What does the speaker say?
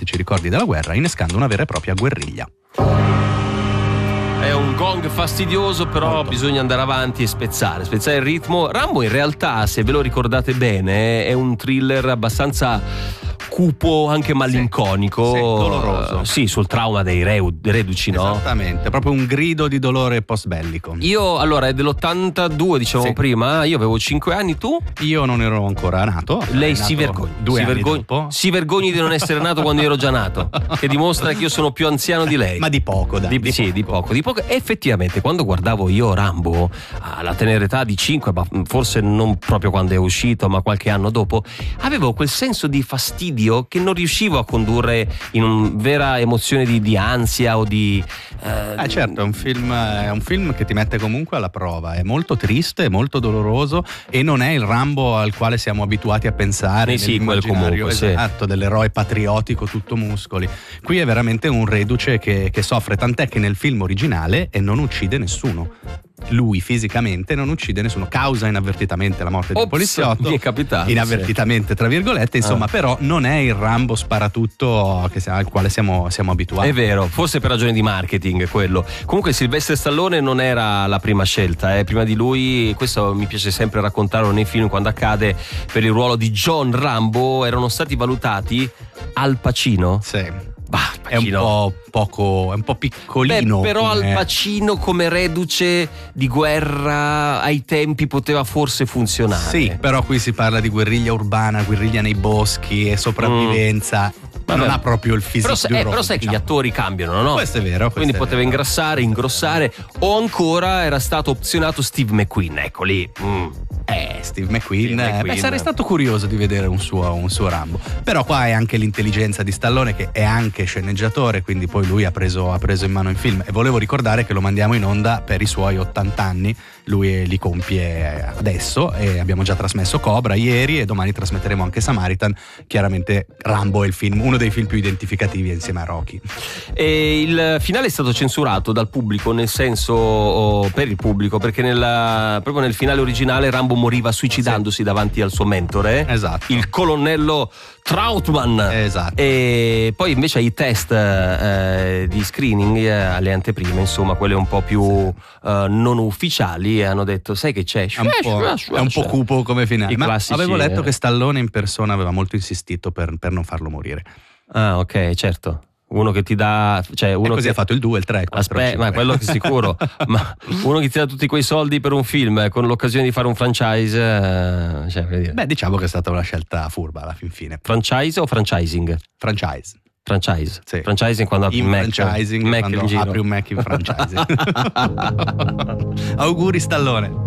drammatici ricordi della guerra, innescando una vera e propria guerriglia. È un gong fastidioso, però molto. Bisogna andare avanti e spezzare il ritmo. Rambo in realtà, se ve lo ricordate bene, è un thriller abbastanza cupo, anche malinconico, sì, doloroso. Sì, sul trauma dei reduci, no? Esattamente, proprio un grido di dolore post-bellico. Io, allora, è dell'82, dicevamo Sì. prima, io avevo 5 anni, tu? Io non ero ancora nato. Lei è nato si vergogna. 2 anni dopo. Si vergogni di non essere nato quando io ero già nato, che dimostra che io sono più anziano di lei. Ma di poco, dai. Di poco. Effettivamente, quando guardavo io Rambo alla tenera età di 5, ma forse non proprio quando è uscito, ma qualche anno dopo, avevo quel senso di fastidio che non riuscivo a condurre in una vera emozione di ansia o di... Certo, è un film che ti mette comunque alla prova, è molto triste, è molto doloroso e non è il Rambo al quale siamo abituati a pensare Sì, quel nell'immaginario, comunque, esatto, dell'eroe patriottico tutto muscoli. Qui è veramente un reduce che soffre, tant'è che nel film originale non uccide nessuno. Lui fisicamente non uccide nessuno, causa inavvertitamente la morte di un poliziotto, mi è capitato, inavvertitamente tra virgolette, insomma, però non è il Rambo sparatutto al quale siamo abituati. È vero, forse per ragioni di marketing quello. Comunque Sylvester Stallone non era la prima scelta, prima di lui, questo mi piace sempre raccontarlo nei film quando accade, per il ruolo di John Rambo erano stati valutati Al Pacino. Sì. Bah, È un po' piccolino. Però Al Pacino come reduce di guerra ai tempi poteva forse funzionare. Sì, però qui si parla di guerriglia urbana, guerriglia nei boschi e sopravvivenza. Non ha proprio il fisico di un però sai che gli attori cambiano, no? Questo è vero. Quindi poteva ingrassare, ingrossare, o ancora era stato opzionato Steve McQueen, ecco lì. Steve McQueen. Sarei stato curioso di vedere un suo Rambo. Però qua è anche l'intelligenza di Stallone, che è anche sceneggiatore, quindi poi lui ha preso in mano il film. E volevo ricordare che lo mandiamo in onda per i suoi 80 anni. Lui li compie adesso e abbiamo già trasmesso Cobra ieri e domani trasmetteremo anche Samaritan. Chiaramente Rambo è il film, uno dei film più identificativi insieme a Rocky. E il finale è stato censurato dal pubblico, nel senso per il pubblico, perché proprio nel finale originale Rambo moriva suicidandosi davanti al suo mentore, esatto, il colonnello Trautmann. Esatto. E poi invece ai test di screening, alle anteprime, insomma quelle un po' più non ufficiali, hanno detto sai che c'è, è un po' cupo come finale. Ma classici, avevo letto che Stallone in persona aveva molto insistito per non farlo morire. Ah, ok, certo. Uno che ti dà, cioè uno così che ha fatto il 2, il 3, il 4, aspetta, il 5. ma quello che sicuro. Ma uno che ti dà tutti quei soldi per un film con l'occasione di fare un franchise, cioè, per dire. Beh, diciamo che è stata una scelta furba alla fin fine. Franchise o franchising? Franchise. Sì. Franchising quando apri un Mac. Franchising Mac quando in giro. apri un Mac in franchising. Auguri Stallone.